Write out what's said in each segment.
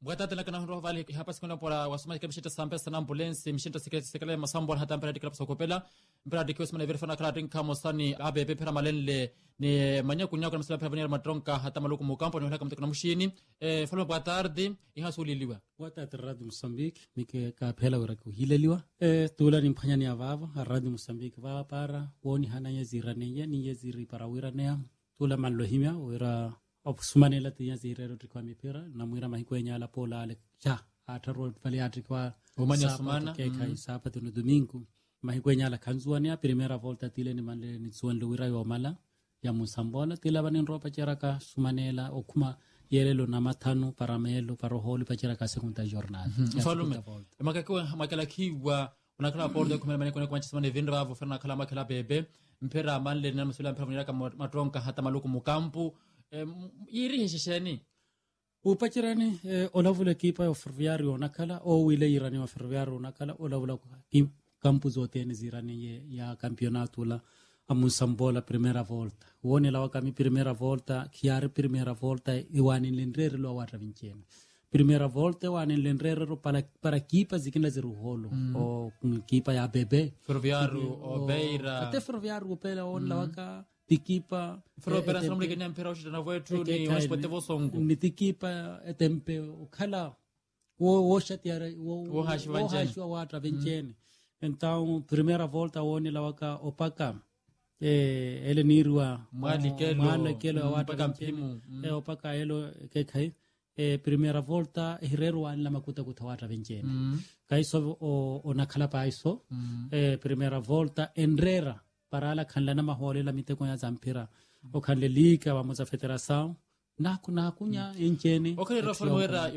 Bwatata kana ndo vale hapa sikona pora wasoma kemshita sampe sana ambulance mshinto sekele masambo hata mpera dikla psokopela mpera dikos mana verifana kala rinka mosani abe pera malenle ni manya kunya kuna msala pera matronka hata maluku mukampo ni haka mtekuna mshini falma boa tarde ihasuliliwa Bwatata Radio Moçambique mike ka phela ora ku hileliwa tula ni mphanyani avava Radio Moçambique va para woni hananya zirane ni yeziri para wiranea tula manlohimya ora opsumanela tiya zirero tikwa mipira na mwira mahikwenya la pola ale cha ataro pale atikwa umanya sumana kai sapatu no domingo mahikwenya la kanzuania primera volta tile ni mande ni tsuanlo wira yo mala ya musambola tila banin ropa cheraka sumanela okuma yelelo na matano paramelo paroholi pachera segunda jornada falume makakwa makala kiwa unakala pordo kuma mane kuna kwanchisa mane vendra avo fana kala makala bebe mpera manle na masula mpera ka matronka hata maluku mukampu iri heshishani upachirani olavula ekipa ya Ferroviario nakala o wile irani wa Ferroviario nakala olavula kampu zote zirani ya campeonato la amusambola primera volta woni la wakami primera volta chiare primera volta iwani lendrere lo wata vincena primera volta wani lendrere ro para ekipa zikina ziruholo o ekipa ya bebe Ferroviario o Beira ate Ferroviario pela on la waka tikipa Ferroviario somle kenya mpera ushita wetu ni waspotevo songo ni tikipa etempe ukhala wo shatiara wo hashwa wata vincena então primeira volta woni la waka opaka ele nirwa malikelo wata mpimu opaka elo kekai primeira volta hirero an la makuta kutawata vincena kaiso o nakhala paiso primeira volta enrera para la khanla na mahole la miteko ya zampira o khanle lika wa moza federação nakunya incheni okay rafanuera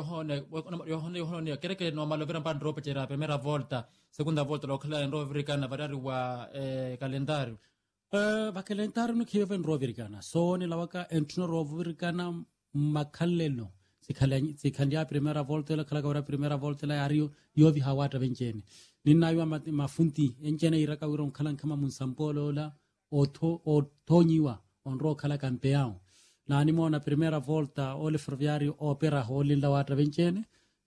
yohone kereke no malovera pandro pechera primera volta segunda volta lo khala ndo africana varari wa calendario va calendario no khive ven rovericana so ne lawaka entno rovericana makhallelo sikhanya primera volta la khala ka primera volta la ario yovi hawata vencheni ninayo mafunti enchene iraka wiron khala kama munsampolo la othonyiwa onro khala campeão nani mona primera volta ole Ferroviario opera holi la wata venchene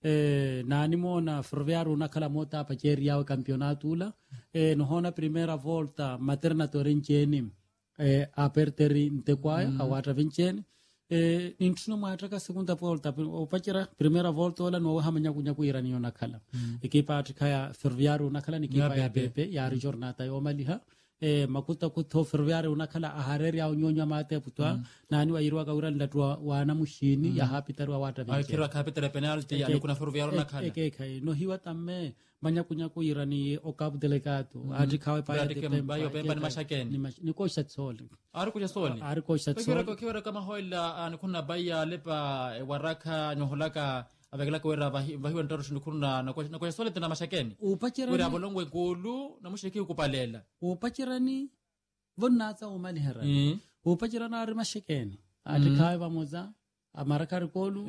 nani mona Ferroviario nakala mota pa cheria o campeonato la no hona primera volta materna torenchene aperteri ntekwaya awata venchene nintuno matraka segunda volta o pachera primera volta ola no hamanya kunya kuirani yona kala ekipa atikaya Ferroviario nakala ni kipa ya bebe ya jornada yo maliha makuta kutho Ferroviario nakala ahareri au nyonya mate putwa nani wairwa ka uranda twa wana mushini ya hapitarwa wata vinci akira kapitare penalty ya kuna Ferroviario nakala kai no hiwa tamme manya kunya kuirani o cabo delegado adikawe pa de bayo pemba ni mashakeni ni ko shatsoli ari ko shatsoli kira kama hoila an kuna baya lepa waraka nyoholaka avekela kwera vahiwa ntoro shindukuna na kwa sole tena mashakeni upachirani wira bolongwe golu na mushiki ukupalela upachirani vonatsa umalihera upachirana ari mashakeni adikawe pamoza amarakari kolu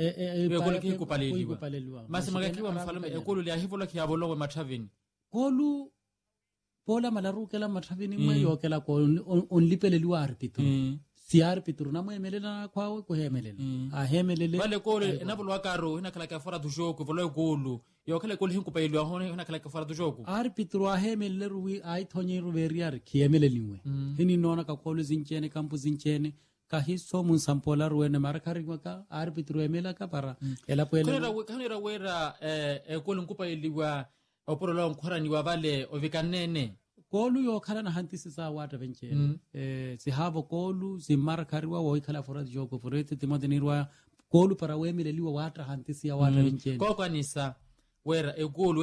ekolu kupaleliwa masi magakiwa mfalme ekolu ya hivyo laki abolongwe mathavini kolu pola malarukela mathavini mwe yokela ko onlipeleliwa arbitro si arbitro na mwemelela kwawe kuhemelela ahemelele vale kole enabulwa karo ina kala ka fora du jogo volo golu yo kala kole hinku payelwa hone ina kala ka fora du jogo arbitro ahemelele ruwi ai thonye ruveriar khiemeleliwe hini nona ka kolu zinchene kampu zinchene kahiso munsampola ruene marakari ka arbitro emela ka para ela pele kanera wera ekolu nkupayeliwa oporola nkhorani wa vale ovikanene kolu yo khala na hantisi sa wata venchene si havo kolu si marakariwa wo khala fora jogo forete timadenirwa kolu para wemeleliwa wata hantisi ya wata venchene ko kanisa wera ekolu